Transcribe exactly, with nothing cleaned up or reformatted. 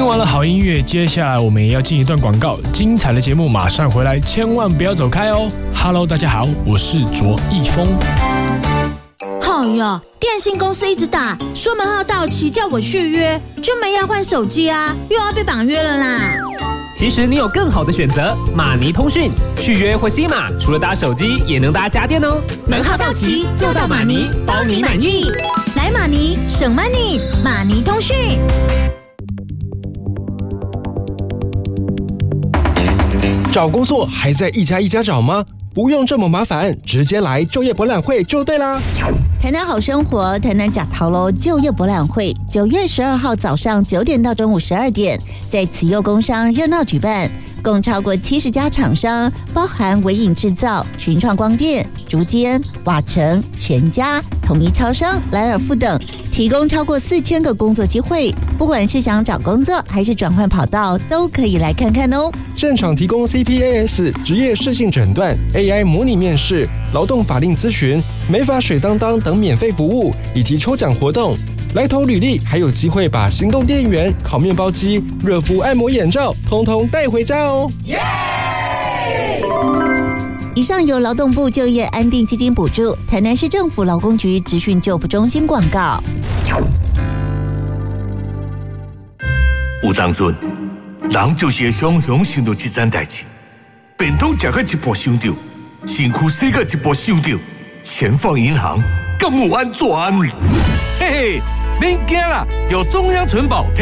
完了好音乐，接下来我们也要进一段广告，精彩的节目马上回来，千万不要走开哦。Hello， 大家好，我是卓一峰。 哎呀，电信公司一直打，说门号到期叫我续约，就没要换手机啊，又要被绑约了啦。 其实你有更好的选择，马尼通讯续约或新马，除了搭手机，也能搭家电哦。 门号到期就到马尼，包你满意。来马尼省 money， 马尼通讯。 找工作还在一家一家找吗？不用这么麻烦，直接来就业博览会就对啦。 台南好生活，台南假桃楼就业博览会，九月十二号早上九点到中午十二点，在慈幼工商热闹举办，共超过七十家厂商，包含微影制造、群创光电、竹间、瓦城、全家、统一超商、莱尔富等，提供超过四千个工作机会。不管是想找工作还是转换跑道，都可以来看看哦。 现场提供 C P A S 职业适性诊断、A I 模拟面试、劳动法令咨询、美发水当当等免费服务，以及抽奖活动。来投履历还有机会把行动电源、烤面包机、热敷按摩眼罩通通带回家哦。 以上由劳动部就业安定基金补助，台南市政府劳工局职训就服中心广告。 有当阵，人就是会雄雄想到这件代志，便当食到一半想到，身躯洗到一半想到，钱放银行，敢有安全？嘿嘿，免惊啦，有中央存保。